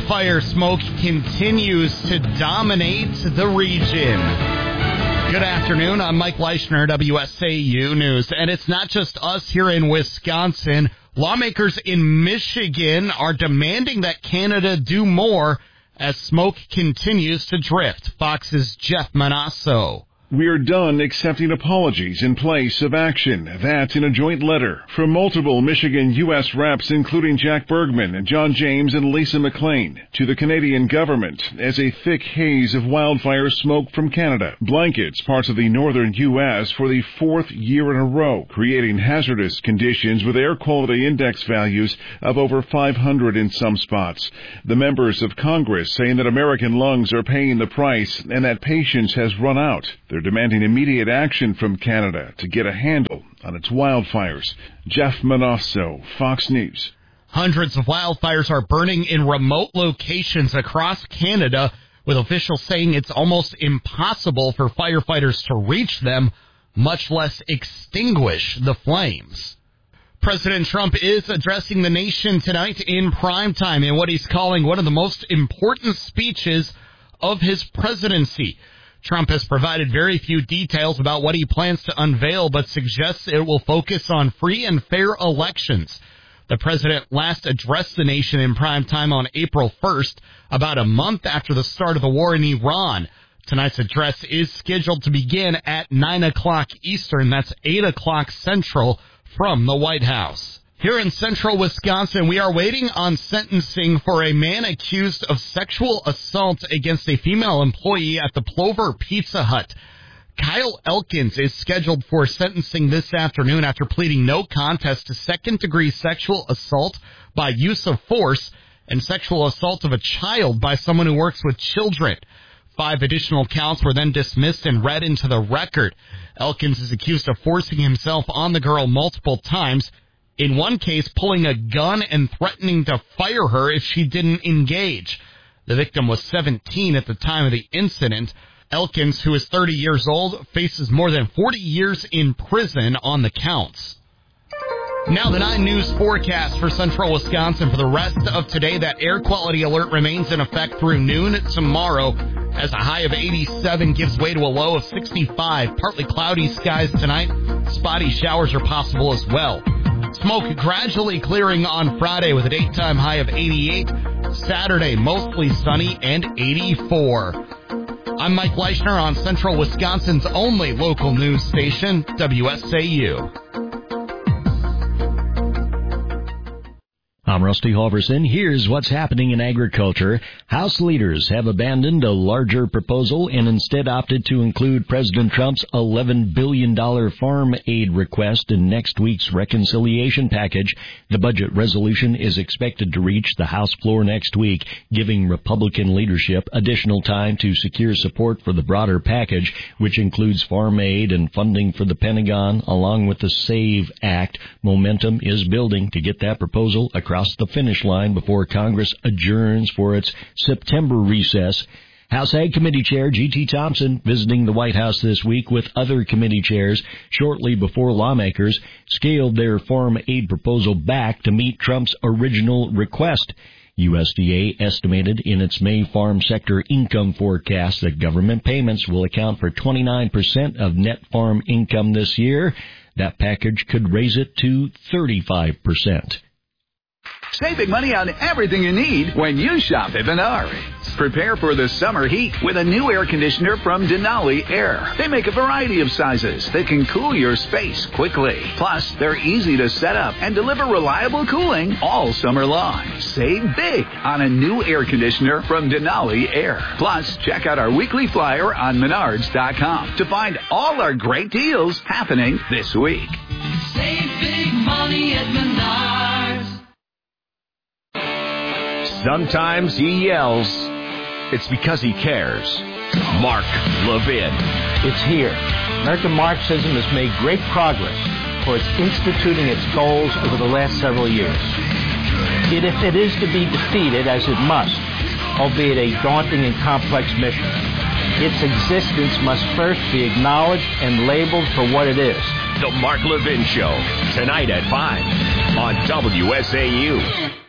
wildfire smoke continues to dominate the region. Good afternoon. I'm Mike Leischner, WSAU News. And it's not just us here in Wisconsin. Lawmakers in Michigan are demanding that Canada do more as smoke continues to drift. Fox's Jeff Manasso. We are done accepting apologies in place of action. That's in a joint letter from multiple Michigan U.S. reps, including Jack Bergman, John James, and Lisa McLean, to the Canadian government as a thick haze of wildfire smoke from Canada blankets parts of the northern U.S. for the fourth year in a row, creating hazardous conditions with air quality index values of over 500 in some spots. The members of Congress saying that American lungs are paying the price and that patience has run out. They're demanding immediate action from Canada to get a handle on its wildfires. Jeff Manasso, Fox News. Hundreds of wildfires are burning in remote locations across Canada, with officials saying it's almost impossible for firefighters to reach them, much less extinguish the flames. President Trump is addressing the nation tonight in primetime in what he's calling one of the most important speeches of his presidency. Trump has provided very few details about what he plans to unveil, but suggests it will focus on free and fair elections. The president last addressed the nation in prime time on April 1st, about a month after the start of the war in Iran. Tonight's address is scheduled to begin at 9 o'clock Eastern, that's 8 o'clock Central, from the White House. Here in central Wisconsin, we are waiting on sentencing for a man accused of sexual assault against a female employee at the Plover Pizza Hut. Kyle Elkins is scheduled for sentencing this afternoon after pleading no contest to second-degree sexual assault by use of force and sexual assault of a child by someone who works with children. 5 additional counts were then dismissed and read into the record. Elkins is accused of forcing himself on the girl multiple times, in one case pulling a gun and threatening to fire her if she didn't engage. The victim was 17 at the time of the incident. Elkins, who is 30 years old, faces more than 40 years in prison on the counts. Now the 9 News forecast for central Wisconsin for the rest of today. That air quality alert remains in effect through noon tomorrow, as a high of 87 gives way to a low of 65. Partly cloudy skies tonight. Spotty showers are possible as well. Smoke gradually clearing on Friday with a daytime high of 88. Saturday, mostly sunny and 84. I'm Mike Leischner on Central Wisconsin's only local news station, WSAU. I'm Rusty Halverson. Here's what's happening in agriculture. House leaders have abandoned a larger proposal and instead opted to include President Trump's $11 billion farm aid request in next week's reconciliation package. The budget resolution is expected to reach the House floor next week, giving Republican leadership additional time to secure support for the broader package, which includes farm aid and funding for the Pentagon, along with the SAVE Act. Momentum is building to get that proposal across the finish line before Congress adjourns for its September recess. House Ag Committee Chair G.T. Thompson visiting the White House this week with other committee chairs shortly before lawmakers scaled their farm aid proposal back to meet Trump's original request. USDA estimated in its May farm sector income forecast that government payments will account for 29% of net farm income this year. That package could raise it to 35%. Save big money on everything you need when you shop at Menards. Prepare for the summer heat with a new air conditioner from Denali Air. They make a variety of sizes that can cool your space quickly. Plus, they're easy to set up and deliver reliable cooling all summer long. Save big on a new air conditioner from Denali Air. Plus, check out our weekly flyer on Menards.com to find all our great deals happening this week. Save big money at Menards. Sometimes he yells. It's because he cares. Mark Levin. It's here. American Marxism has made great progress towards instituting its goals over the last several years. Yet if it is to be defeated, as it must, albeit a daunting and complex mission, its existence must first be acknowledged and labeled for what it is. The Mark Levin Show, tonight at 5 on WSAU.